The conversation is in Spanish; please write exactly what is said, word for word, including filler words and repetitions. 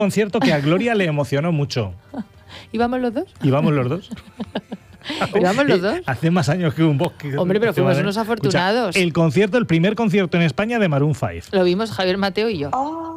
concierto que a Gloria le emocionó mucho. ¿Íbamos los dos? ¿Íbamos los dos? ¿Íbamos los dos? Hace más años que un bosque. Hombre, pero fuimos unos afortunados. Escucha, el concierto, el primer concierto en España de Maroon cinco. Lo vimos Javier, Mateo y yo. Oh.